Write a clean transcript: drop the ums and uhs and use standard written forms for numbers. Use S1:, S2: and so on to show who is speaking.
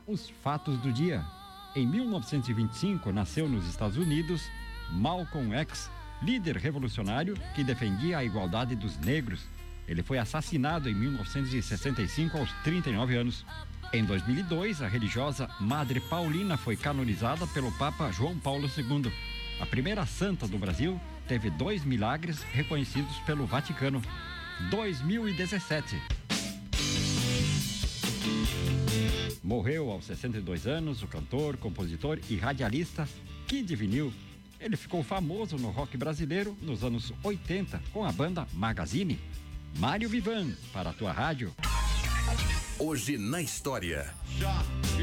S1: Os fatos do dia. Em 1925, nasceu nos Estados Unidos Malcolm X, líder revolucionário que defendia a igualdade dos negros. Ele foi assassinado em 1965 aos 39 anos. Em 2002, a religiosa Madre Paulina foi canonizada pelo Papa João Paulo II. A primeira santa do Brasil teve 2 milagres reconhecidos pelo Vaticano. 2017. Morreu aos 62 anos o cantor, compositor e radialista Kid Vinil. Ele ficou famoso no rock brasileiro nos anos 80 com a banda Magazine. Mário Vivan, para a tua rádio.
S2: Hoje na história.